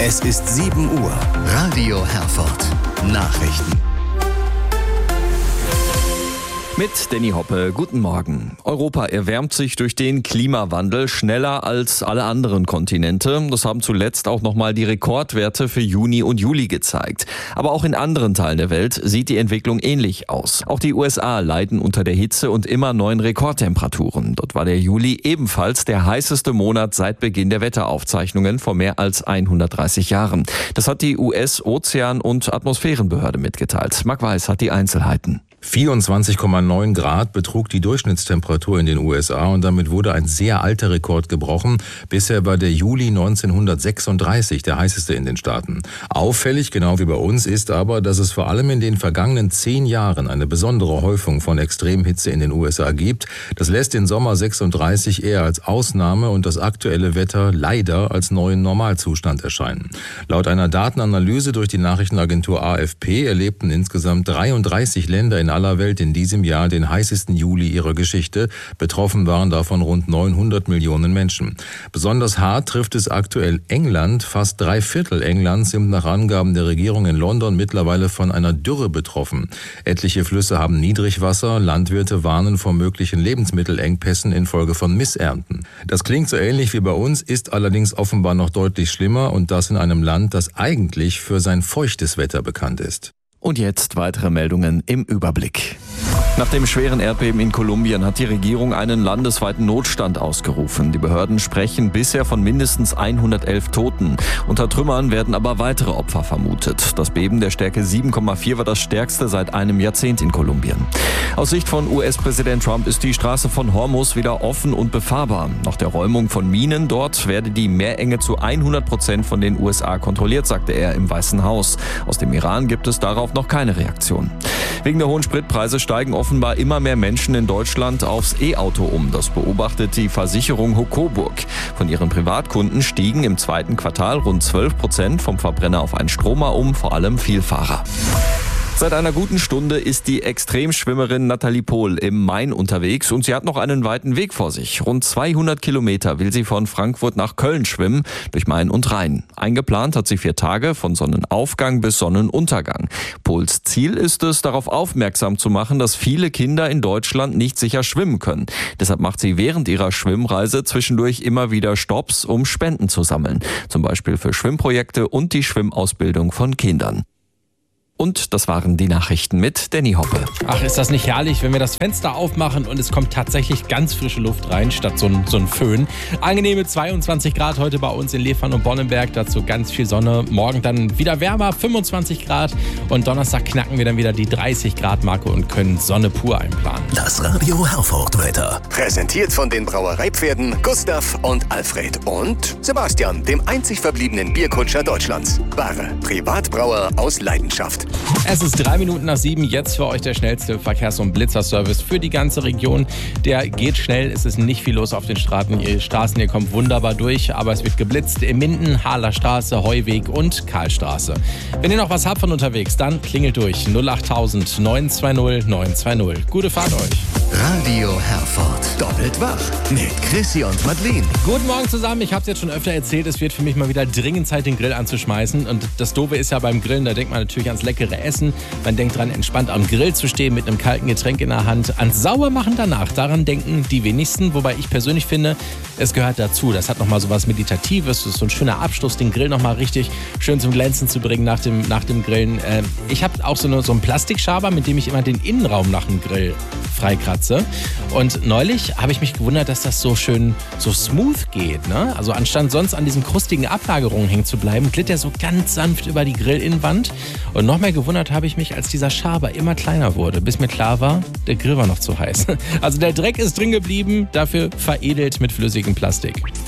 Es ist 7 Uhr. Radio Herford. Nachrichten. Mit Danny Hoppe, guten Morgen. Europa erwärmt sich durch den Klimawandel schneller als alle anderen Kontinente. Das haben zuletzt auch nochmal die Rekordwerte für Juni und Juli gezeigt. Aber auch in anderen Teilen der Welt sieht die Entwicklung ähnlich aus. Auch die USA leiden unter der Hitze und immer neuen Rekordtemperaturen. Dort war der Juli ebenfalls der heißeste Monat seit Beginn der Wetteraufzeichnungen vor mehr als 130 Jahren. Das hat die US-Ozean- und Atmosphärenbehörde mitgeteilt. Marc Weiß hat die Einzelheiten. 24,9 Grad betrug die Durchschnittstemperatur in den USA und damit wurde ein sehr alter Rekord gebrochen. Bisher war der Juli 1936 der heißeste in den Staaten. Auffällig, genau wie bei uns, ist aber, dass es vor allem in den vergangenen 10 Jahren eine besondere Häufung von Extremhitze in den USA gibt. Das lässt den Sommer 36 eher als Ausnahme und das aktuelle Wetter leider als neuen Normalzustand erscheinen. Laut einer Datenanalyse durch die Nachrichtenagentur AFP erlebten insgesamt 33 Länder in aller Welt in diesem Jahr den heißesten Juli ihrer Geschichte. Betroffen waren davon rund 900 Millionen Menschen. Besonders hart trifft es aktuell England. Fast 3/4 Englands sind nach Angaben der Regierung in London mittlerweile von einer Dürre betroffen. Etliche Flüsse haben Niedrigwasser. Landwirte warnen vor möglichen Lebensmittelengpässen infolge von Missernten. Das klingt so ähnlich wie bei uns, ist allerdings offenbar noch deutlich schlimmer und das in einem Land, das eigentlich für sein feuchtes Wetter bekannt ist. Und jetzt weitere Meldungen im Überblick. Nach dem schweren Erdbeben in Kolumbien hat die Regierung einen landesweiten Notstand ausgerufen. Die Behörden sprechen bisher von mindestens 111 Toten. Unter Trümmern werden aber weitere Opfer vermutet. Das Beben der Stärke 7,4 war das stärkste seit einem Jahrzehnt in Kolumbien. Aus Sicht von US-Präsident Trump ist die Straße von Hormuz wieder offen und befahrbar. Nach der Räumung von Minen dort werde die Meerenge zu 100% von den USA kontrolliert, sagte er im Weißen Haus. Aus dem Iran gibt es darauf noch keine Reaktion. Wegen der hohen Spritpreise steigen offenbar immer mehr Menschen in Deutschland aufs E-Auto um. Das beobachtet die Versicherung Hocoburg. Von ihren Privatkunden stiegen im zweiten Quartal rund 12% vom Verbrenner auf einen Stromer um, vor allem Vielfahrer. Seit einer guten Stunde ist die Extremschwimmerin Nathalie Pohl im Main unterwegs und sie hat noch einen weiten Weg vor sich. Rund 200 Kilometer will sie von Frankfurt nach Köln schwimmen, durch Main und Rhein. Eingeplant hat sie 4 Tage, von Sonnenaufgang bis Sonnenuntergang. Pohls Ziel ist es, darauf aufmerksam zu machen, dass viele Kinder in Deutschland nicht sicher schwimmen können. Deshalb macht sie während ihrer Schwimmreise zwischendurch immer wieder Stopps, um Spenden zu sammeln. Zum Beispiel für Schwimmprojekte und die Schwimmausbildung von Kindern. Und das waren die Nachrichten mit Danny Hoppe. Ach, ist das nicht herrlich, wenn wir das Fenster aufmachen und es kommt tatsächlich ganz frische Luft rein, statt so ein Föhn. Angenehme 22 Grad heute bei uns in Lefern und Bonnenberg, dazu ganz viel Sonne. Morgen dann wieder wärmer, 25 Grad und Donnerstag knacken wir dann wieder die 30 Grad Marke und können Sonne pur einplanen. Das Radio Herford Wetter. Präsentiert von den Brauereipferden Gustav und Alfred und Sebastian, dem einzig verbliebenen Bierkutscher Deutschlands. Wahre Privatbrauer aus Leidenschaft. Es ist 3 Minuten nach 7, jetzt für euch der schnellste Verkehrs- und Blitzerservice für die ganze Region. Der geht schnell, es ist nicht viel los auf den Straßen, ihr kommt wunderbar durch, aber es wird geblitzt in Minden, Hahler Straße, Heuweg und Karlstraße. Wenn ihr noch was habt von unterwegs, dann klingelt durch 08000 920 920. Gute Fahrt euch. Radio Herford. Doppelt wach mit Chrissy und Madeleine. Guten Morgen zusammen, ich habe es jetzt schon öfter erzählt, es wird für mich mal wieder dringend Zeit, den Grill anzuschmeißen. Und das Doofe ist ja beim Grillen, da denkt man natürlich ans leckere Essen. Man denkt dran, entspannt am Grill zu stehen mit einem kalten Getränk in der Hand. Ans Saubermachen danach, daran denken die wenigsten. Wobei ich persönlich finde, es gehört dazu. Das hat nochmal so was Meditatives, das ist so ein schöner Abschluss, den Grill nochmal richtig schön zum Glänzen zu bringen nach dem Grillen. Ich habe auch so einen Plastikschaber, mit dem ich immer den Innenraum nach dem Grill freikratze. Und neulich habe ich mich gewundert, dass das so schön so smooth geht. Ne? Also anstatt sonst an diesen krustigen Ablagerungen hängen zu bleiben, glitt er so ganz sanft über die Grillinnenwand. Und noch mehr gewundert habe ich mich, als dieser Schaber immer kleiner wurde, bis mir klar war, der Grill war noch zu heiß. Also der Dreck ist drin geblieben, dafür veredelt mit flüssigem Plastik.